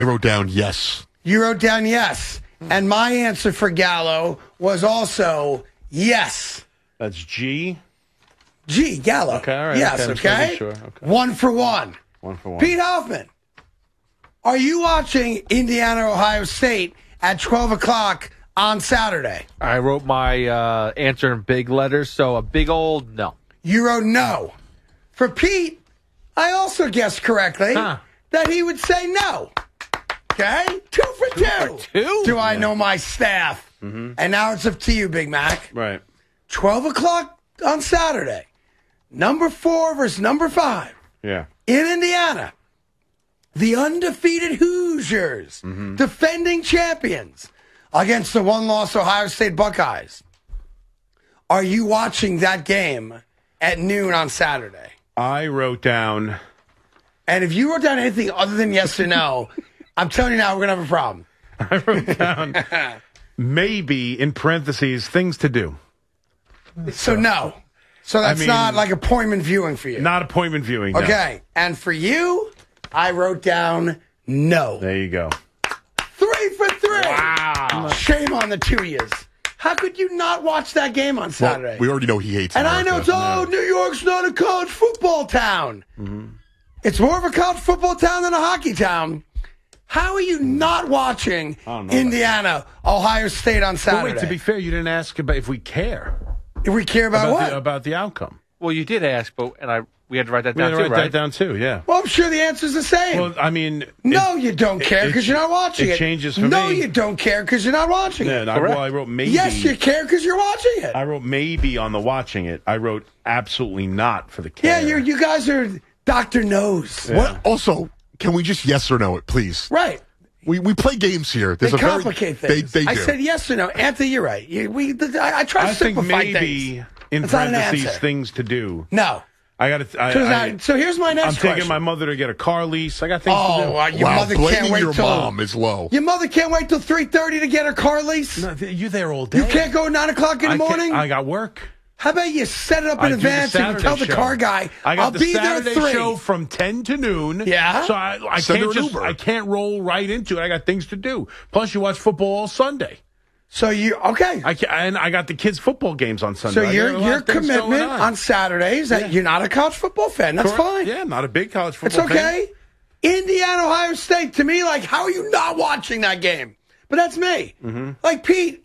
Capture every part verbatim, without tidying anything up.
I wrote down yes. You wrote down yes. And my answer for Gallo was also yes. That's G. G, Gallo. Okay, all right. Yes, okay. okay? Sure. okay. One for one. One for one. Pete Hoffman, are you watching Indiana, Ohio State at twelve o'clock on Saturday? I wrote my uh, answer in big letters, so a big old no. You wrote no. For Pete, I also guessed correctly Huh. that he would say no. Okay? Two for two. Two for two? Do I know my staff? Mm-hmm. And now it's up to you, Big Mac. Right. twelve o'clock on Saturday. Number four versus number five. Yeah. In Indiana. The undefeated Hoosiers, Mm-hmm. defending champions, against the one-loss Ohio State Buckeyes. Are you watching that game at noon on Saturday? I wrote down. And if you wrote down anything other than yes or no, I'm telling you now, we're going to have a problem. I wrote down maybe, in parentheses, things to do. So no. So that's I mean, not like appointment viewing for you. Not appointment viewing. No. Okay. And for you, I wrote down no. There you go. Three for three. Wow. Shame on the two years. How could you not watch that game on Saturday? Well, we already know he hates and America. I know it's, oh, New York's not a college football town. Mm-hmm. It's more of a college football town than a hockey town. How are you not watching Indiana, Ohio State on Saturday? Well, wait, to be fair, you didn't ask about if we care. If we care about, about what? The, about the outcome. Well, you did ask, but and I we had to write that We down had to too, write right? that down too, yeah. Well, I'm sure the answer's the same. Well, I mean... no, it, you don't care because you're not watching it. It changes for no, me. you don't care because you're not watching Yeah, it. I, well, I wrote maybe. Yes, you care because you're watching it. I wrote maybe on the watching it. I wrote absolutely not for the care. Yeah, you you guys are Doctor Knows. Yeah. What? Also, can we just yes or no it, please? Right. We we play games here. They There's a complicate very, things. They, they I do. said yes or no. Anthony, you're right. You, we, the, I, I try to I think simplify maybe things. in That's not an parentheses answer. things to do. No. I got to. I, So, I, now- so here's my next I'm question. taking my mother to get a car lease. I got things Oh, to do. wow, your wow, mother can't blaming wait your till mom is low. your mother can't wait till three thirty to get her car lease. No, th- you're there all day. You can't go at nine o'clock in the I can't- morning. I got work. How about you set it up I in do the advance and you Saturday tell the show. car guy, I got I'll the be Saturday there at three. show from ten to noon. Yeah? So I, I Send her can't an just Uber. I can't roll right into it. I got things to do. Plus, you watch football all Sunday. So you okay? I can, and I got the kids' football games on Sunday. So I got your a lot your of things going commitment on. on Saturdays that Yeah. you're not a college football fan. That's Correct. fine. Yeah, not a big college It's football fan. okay. Indiana, Ohio State, to me, like, how are you not watching that game? But that's me. Mm-hmm. Like, Pete,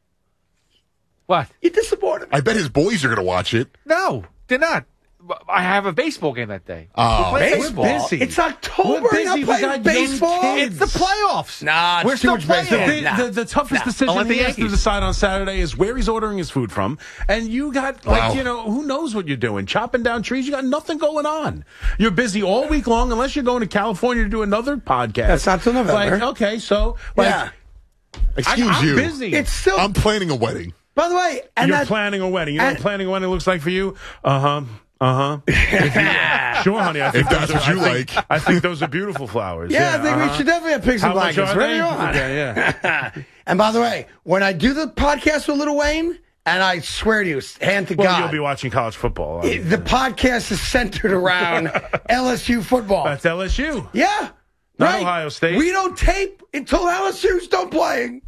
What? you disappointed me. I bet his boys are going to watch it. No, did not. I have a baseball game that day. Oh. We play Baseball? baseball. It's October. We're You're not busy. We playing got young baseball. kids. It's the playoffs. Nah, it's We're too still much playing. baseball. The, Nah. the, the toughest Nah. decision I'll let he the has to Yankees. decide on Saturday is where he's ordering his food from. And you got, like, Wow. you know, who knows what you're doing? Chopping down trees. You got nothing going on. You're busy all week long unless you're going to California to do another podcast. That's not till November. Like, okay, so, like, Yeah. Excuse I, I'm you. busy. It's still, I'm planning a wedding. by the way, and You're that, planning a wedding. You know and- what planning a wedding looks like for you? Uh-huh. Uh-huh. If you- sure, honey. I think If that's those what are- you I think- like. I think those are beautiful flowers. yeah, I think uh-huh. we should definitely have pigs and How much blankets, are whatever they? you want. Yeah, yeah. And by the way, when I do the podcast with Lil Wayne, and I swear to you, hand to Well, God, you'll be watching college football. I it- mean, the podcast is centered around L S U football. that's L S U. Yeah. Not right. Ohio State. We don't tape until L S U's done playing.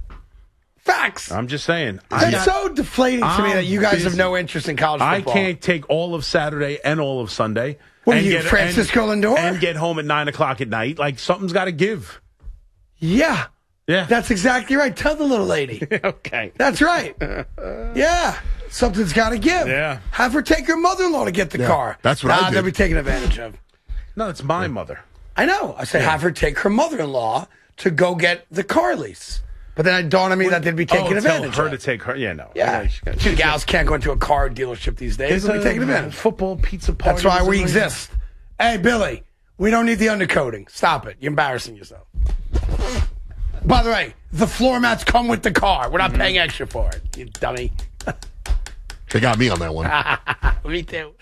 Facts. I'm just saying. That's I, so deflating to me I'm that you guys have busy. no interest in college I football. can't take all of Saturday and all of Sunday. What are and you, get, Francisco and, Lindor? And get home at nine o'clock at night. Like, something's got to give. Yeah. Yeah. That's exactly right. Tell the little lady. okay. That's right. Yeah. Something's got to give. Yeah. Have her take her mother-in-law to get the Yeah, car. that's what nah, I did. they'll be taken advantage of. No, it's my mother. I know. I said have her take her mother-in-law to go get the car lease. But then it dawned on me that they'd be taking oh, advantage tell her of. to take her. Yeah, no. Yeah. she got- Two gals can't go into a car dealership these days. It's They'll be a taking advantage. football pizza party. That's why or we something like exist. Hey, Billy, we don't need the undercoating. Stop it. You're embarrassing yourself. By the way, the floor mats come with the car. We're not paying extra for it, you dummy. They got me on that one. Me too.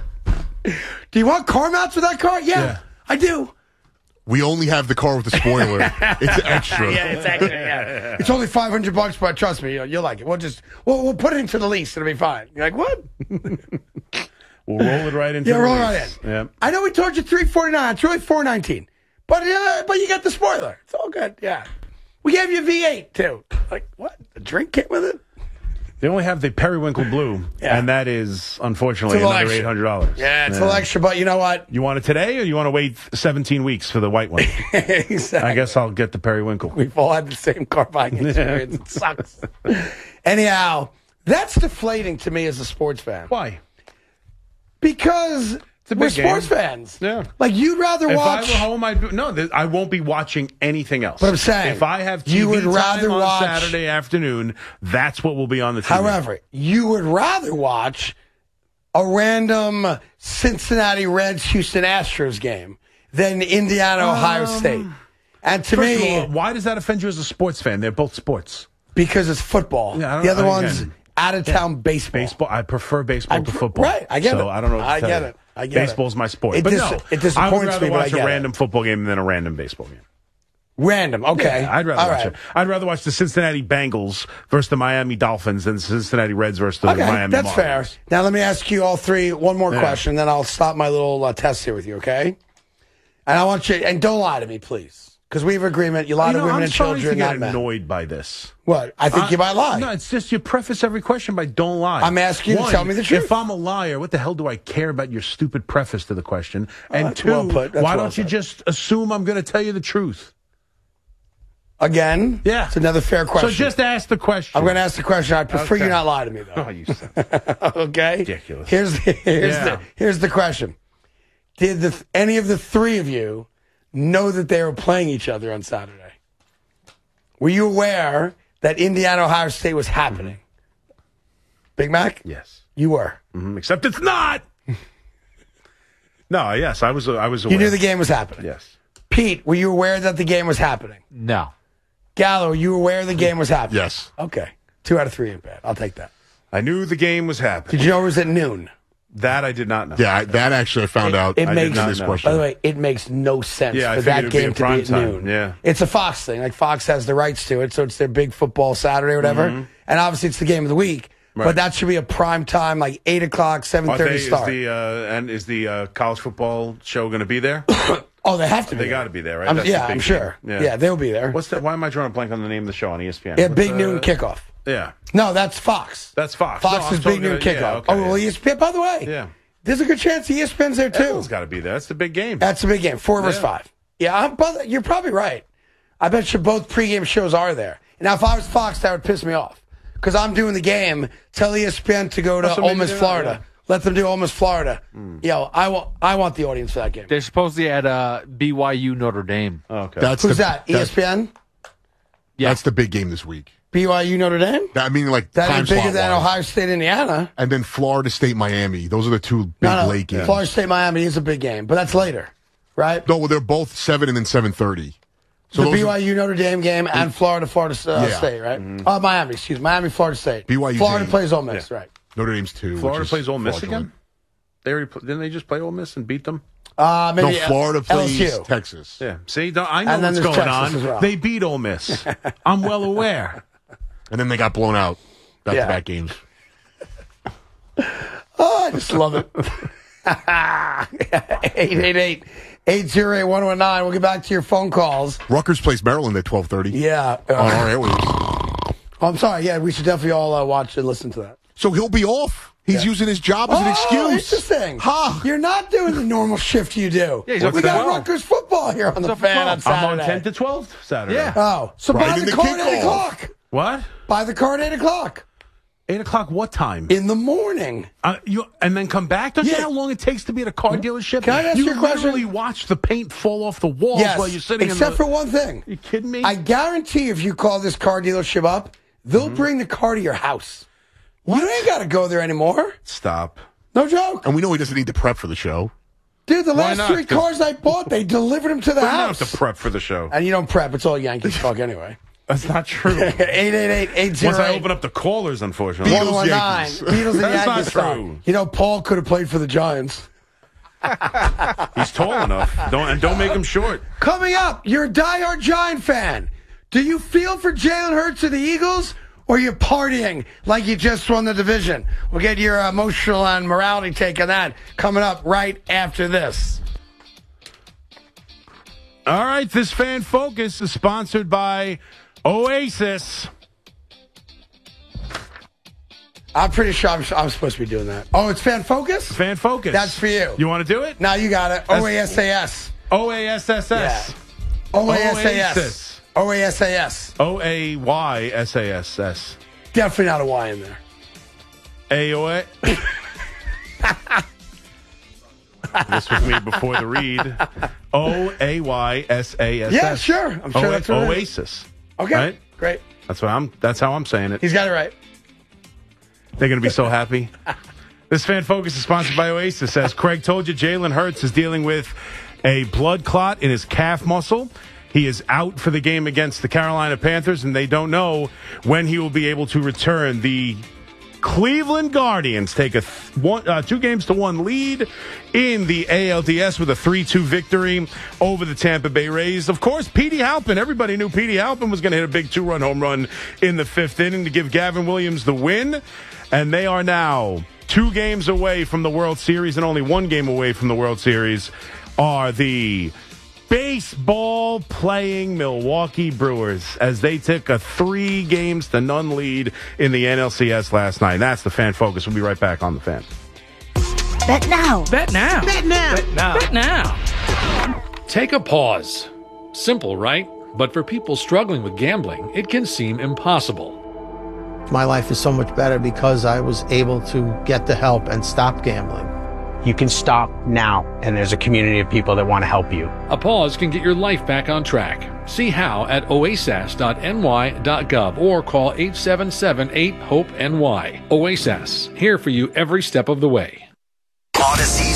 Do you want car mats with that car? Yeah, Yeah. I do. We only have the car with the spoiler. It's extra. Yeah, it's extra. Yeah. It's only five hundred bucks, but trust me, you'll, you'll like it. We'll just we'll, we'll put it into the lease. It'll be fine. You're like, what? We'll roll it right into Yeah, the roll lease. right in. Yeah. I know we told you three forty nine. It's really four nineteen. But yeah, but you got the spoiler. It's all good. Yeah, we gave you V eight too. Like what? The drink came with it. They only have the Periwinkle Blue, Yeah. and that is unfortunately It's a little another extra. eight hundred dollars. Yeah, it's a little extra, but you know what? You want it today, or you want to wait seventeen weeks for the white one? Exactly. I guess I'll get the Periwinkle. We've all had the same car buying experience. It sucks. Anyhow, that's deflating to me as a sports fan. Why? Because a we're big sports game. fans. Yeah. Like, you'd rather If watch... I were home, I'd be, no. th- I won't be watching anything else. But I'm saying, if I have T V you would time rather on watch- Saturday afternoon, that's what will be on the T V. However, you would rather watch a random Cincinnati Reds Houston Astros game than Indiana Ohio State. And to First me, of all, why does that offend you as a sports fan? They're both sports. because it's football. Yeah, I don't- the other I- one's again, out of town baseball. Baseball. I prefer baseball I to pr- football. right, I get so it. I don't know. What to I tell get you. it. I get it. Baseball's my sport. It but dis- no, it disappoints I would rather me, but I watch a get it. random football game than a random baseball game. Random, okay. Yeah, I'd rather All watch right. it. I'd rather watch the Cincinnati Bengals versus the Miami Dolphins than the Cincinnati Reds versus the Okay, Miami that's Marlins. fair. Now let me ask you all three one more Yeah. question, then I'll stop my little uh, test here with you, okay? And I want you, and don't lie to me, please, because we have agreement. You lie You to know, women I'm and starting children, to not get men. annoyed by this. What? I think I- you might lie. No, it's just you preface every question by "don't lie." I'm asking you to One, tell me the truth. If I'm a liar, what the hell do I care about your stupid preface to the question? And that's two, well put. That's why well don't you said. just assume I'm going to tell you the truth? Again? Yeah, It's another fair question. So just ask the question. I'm going to ask the question. I prefer Okay. you not lie to me, though. Oh, you son. Okay? Ridiculous. Here's the, here's, Yeah. the, here's the question. Did the, any of the three of you know that they were playing each other on Saturday? Were you aware that Indiana Ohio State was happening? Big Mac? Yes. You were. Mhm, Except it's not. No. Yes, I was. I was aware. You knew the game was happening. Yes. Pete, were you aware that the game was happening? No. Gallo, were you aware the game was happening? Yes. Okay. Two out of three ain't bad. I'll take that. I knew the game was happening. Did you know it was at noon? That I did not know. Yeah, I, that actually I found out. It I makes, did this know. question. by the way, it makes no sense Yeah, I for figured that it'd be game in to be prime at time, noon. yeah. It's a Fox thing. Like Fox has the rights to it, so it's their big football Saturday or whatever. And obviously it's the game of the week. But Right. that should be a prime time, like eight o'clock, seven Are thirty they, is start. the uh, and is the uh, college football show going to be there? oh, they have to be. They got to be there, right? I'm, That's the yeah, big I'm sure. game. Yeah. they'll be there. What's that? Why am I drawing a blank on the name of the show on E S P N? yeah, What's, big uh, noon kickoff. Yeah, No, that's Fox. that's Fox. Fox No, I'm is big talking noon about- yeah, kickoff. okay, oh, well, yeah. E S P N, by the way, Yeah. there's a good chance E S P N's there too. Everyone's got to be there. That's the big game. That's a big game. Four versus Yeah. five. Yeah, I'm, but you're probably right. I bet you both pregame shows are there. Now, if I was Fox, that would piss me off because I'm doing the game. Tell E S P N to go to Oh, so Ole maybe Miss, they're not, Florida. yeah. Let them do Ole Miss, Florida. Yo, I want, I want the audience for that game. They're supposedly at uh, B Y U Notre Dame. okay. That's Who's the, that? E that's- S P N? Yeah. That's the big game this week. B Y U Notre Dame? That, I mean, like That time is bigger slot than wise. Ohio State, Indiana. And then Florida State, Miami. Those are the two big No, no, late games. Florida State, Miami is a big game, but that's later, right? No, well, they're both seven and then seven thirty. So the those B are- Y U Notre Dame game and Florida, Florida uh, Yeah. State, right? Oh, Miami, excuse me. Miami, Florida State. B Y U Florida game. plays Ole Miss, Yeah. right? Notre Dame's two. Florida which is plays Ole Miss fraudulent. again. They already, pl- didn't they just play Ole Miss and beat them? Uh, No, maybe Florida L S plays U. Texas. Yeah. See, don't- I know And then what's there's going Texas on. as well. They beat Ole Miss. I'm well aware. And then they got blown out. Back Yeah. to back games. Oh, I just love it. eight eight eight, eight zero eight, one one nine. We'll get back to your phone calls. Rutgers plays Maryland at twelve thirty. Yeah. Uh, On our airwaves. oh, I'm sorry. Yeah, we should definitely all uh, watch and listen to that. So he'll be off. He's using his job as an Oh, excuse. interesting. Ha! You're not doing the normal shift you do. Yeah, he's we up to got twelve. Rutgers football here on the up to fan twelve. on I'm Saturday. on ten to twelve Saturday. Yeah. Oh, so Right buy in the the car at eight kickoff. o'clock. What? Buy the car at eight o'clock Eight o'clock. What time? in the morning. Uh, you and then come back. Don't you Yeah. know how long it takes to be at a car dealership? Can I ask you you a question? literally watch the paint fall off the walls Yes, while you're sitting. except in the, for one thing. you kidding me? I guarantee if you call this car dealership up, they'll Mm-hmm. bring the car to your house. You ain't got to go there anymore. Stop. No joke. And we know he doesn't need to prep for the show. Dude, the Why last not? three 'Cause- cars I bought, they delivered them to the I don't have house. to prep for the show. And you don't prep. It's all Yankees talk anyway. That's not true. eight eight eight, eight zero eight, Once I open up the callers, unfortunately. Beatles, one one nine. Yankees. Beatles and That's not Yankees talk. true. You know, Paul could have played for the Giants. He's tall enough. Don't and don't make him short. Coming up, you're a diehard Giant fan. Do you feel for Jalen Hurts of the Eagles, or you're partying like you just won the division? We'll get your emotional and morality take on that coming up right after this. All right, this Fan Focus is sponsored by Oasis. I'm pretty sure I'm, I'm supposed to be doing that. Oh, it's Fan Focus? Fan Focus. That's for you. You want to do it? Now you got it. O A S A S. O A S S S. O A S A S. Oasis. O A S A S. O A Y S A S S. Definitely not a Y in there. A O A. This was me before the read. O A Y S A S S. Yeah, sure. I'm sure O- that's what it is. Oasis. Okay, Right? great. That's what I'm. That's how I'm saying it. He's got it right. They're going to be so happy. This Fan Focus is sponsored by Oasis. As Craig told you, Jalen Hurts is dealing with a blood clot in his calf muscle. He is out for the game against the Carolina Panthers, and they don't know when he will be able to return. The Cleveland Guardians take a th- one, uh, two games to one lead in the A L D S with a three two victory over the Tampa Bay Rays. Of course, Petey Halpin. Everybody knew Petey Halpin was going to hit a big two-run home run in the fifth inning to give Gavin Williams the win. And they are now two games away from the World Series and only one game away from the World Series are the baseball playing Milwaukee Brewers as they took a three games to none lead in the N L C S last night. That's the Fan Focus. We'll be right back on the Fan. Bet now. Bet now. Bet now. Bet now. Bet now. Take a pause. Simple, right? But for people struggling with gambling, it can seem impossible. My life is so much better because I was able to get the help and stop gambling. You can stop now, and there's a community of people that want to help you. A pause can get your life back on track. See how at oasas dot n y dot gov or call eight seven seven eight hope N Y. Oasis, here for you every step of the way. Odyssey